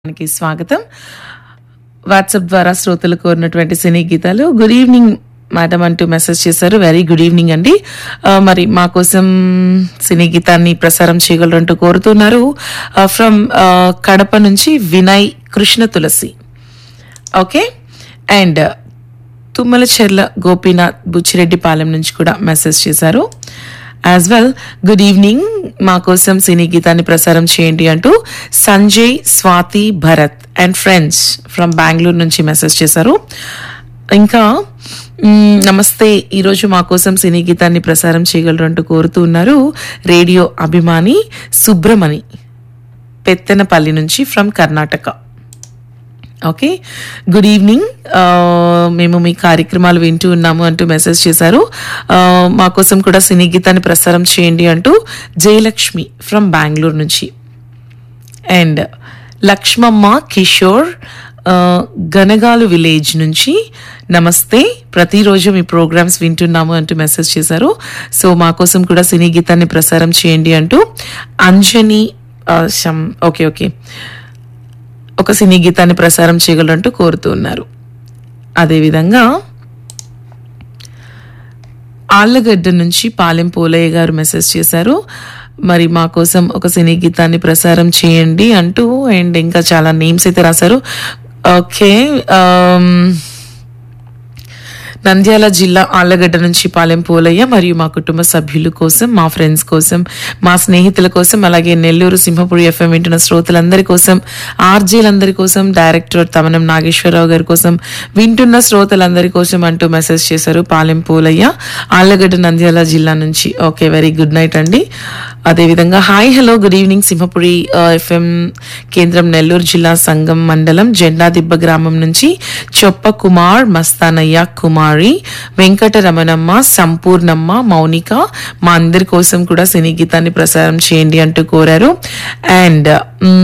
కి స్వాగతం. వాట్సాప్ ద్వారా శ్రోతలు కోరినటువంటి సినీ గీతాలు. గుడ్ ఈవినింగ్ మేడం అంటూ మెసేజ్ చేశారు. వెరీ గుడ్ ఈవినింగ్ అండి. మరి మా కోసం సినీ గీతాన్ని ప్రసారం చేయగలరంటూ కోరుతున్నారు. ఫ్రమ్ కడప నుంచి వినయ్ కృష్ణ తులసి. ఓకే. అండ్ తుమ్మలచెర్ల గోపీనాథ్ బుచ్చిరెడ్డిపాలెం నుంచి కూడా మెసేజ్ చేశారు. యాజ్ వెల్ గుడ్ ఈవినింగ్, మా కోసం సినీ గీతాన్ని ప్రసారం చేయండి అంటూ Sanjay, Swathi, Bharat and friends from Bengaluru నుంచి మెసేజ్ చేశారు. ఇంకా నమస్తే, ఈరోజు మా కోసం సినీ గీతాన్ని ప్రసారం చేయగలరు అంటూ కోరుతూ ఉన్నారు రేడియో అభిమాని సుబ్రమణి పెత్తెనపల్లి నుంచి from Karnataka. Okay, good evening, మేము మీ కార్యక్రమాలు వింటూ ఉన్నాము అంటూ మెసేజ్ చేశారు. మా కోసం కూడా సినీ గీతాన్ని ప్రసారం చేయండి అంటూ జయలక్ష్మి ఫ్రమ్ బెంగళూరు నుంచి. అండ్ లక్ష్మమ్మ కిషోర్ గనగాలు విలేజ్ నుంచి నమస్తే, ప్రతిరోజు మీ ప్రోగ్రామ్స్ వింటున్నాము అంటూ మెసేజ్ చేశారు. సో మా కోసం కూడా సినీ గీతాన్ని ప్రసారం చేయండి అంటూ అంజని ఓకే ఒక సినీ గీతాన్ని ప్రసారం చేయగలరంటూ కోరుతూ ఉన్నారు. అదేవిధంగా ఆళ్లగడ్డ నుంచి పాలెం పోలయ్య గారు మెసేజ్ చేశారు. మరి మా కోసం ఒక సినీ గీతాన్ని ప్రసారం చేయండి అంటూ, అండ్ ఇంకా చాలా నేమ్స్ అయితే రాశారు. ఓకే, నంద్యాల జిల్లా ఆళ్లగడ్డ నుంచి పాలెం పోలయ్య మరియు మా కుటుంబ సభ్యుల కోసం, మా ఫ్రెండ్స్ కోసం, మా స్నేహితుల కోసం, అలాగే నెల్లూరు సింహపురి ఎఫ్ఎం వింటున్న శ్రోతలందరి కోసం, ఆర్జేలందరి కోసం, డైరెక్టర్ తమనం నాగేశ్వరరావు గారి కోసం, వింటున్న శ్రోతలందరి కోసం అంటూ మెసేజ్ చేశారు పాలెం పోలయ్య ఆళ్లగడ్డ నంద్యాల జిల్లా నుంచి. ఓకే, వెరీ గుడ్ నైట్ అండి. అదేవిధంగా hi hello good evening, Simhapuri FM కేంద్రం నెల్లూరు జిల్లా సంగం మండలం జెండాదిబ్బ గ్రామం నుంచి చొప్ప కుమార్, మస్తానయ్య, కుమారి, వెంకటరమణమ్మ, సంపూర్ణమ్మ, మౌనిక మా అందరి కోసం కూడా సినీ గీతాన్ని ప్రసారం చేయండి అంటూ కోరారు. అండ్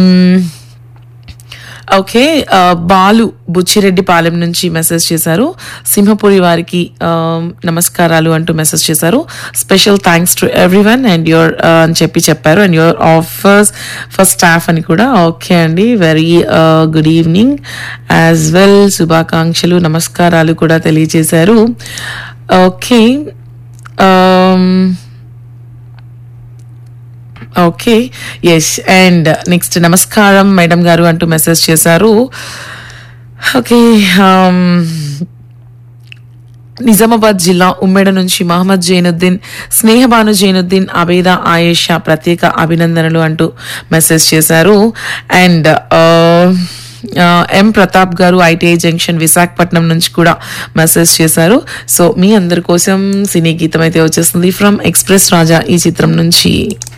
ఓకే, బాలు బుచ్చిరెడ్డిపాలెం నుంచి మెసేజ్ చేశారు. సింహపురి వారికి నమస్కారాలు అంటూ మెసేజ్ చేశారు. Special thanks to everyone and your అని చెప్పారు. And your offers for staff అని కూడా. ఓకే అండి, very good evening as well, శుభాకాంక్షలు, నమస్కారాలు కూడా తెలియజేశారు. Okay okay yes. And next నమస్కారం మేడం గారు అంటూ మెసేజ్ చేశారు. ఓకే, నిజామాబాద్ జిల్లా ఉమ్మెడ నుంచి మహమ్మద్ జైనుద్దీన్, స్నేహబాను జైనుద్దీన్, అబేదా ఆయేషా ప్రత్యేక అభినందనలు అంటూ మెసేజ్ చేశారు. అండ్ ఎం ప్రతాప్ గారు ఐటీఐ జంక్షన్ విశాఖపట్నం నుంచి కూడా మెసేజ్ చేశారు. సో మీ అందరి కోసం సినీ గీతం అయితే వచ్చేస్తుంది ఫ్రమ్ ఎక్స్ప్రెస్ రాజా ఈ చిత్రం నుంచి.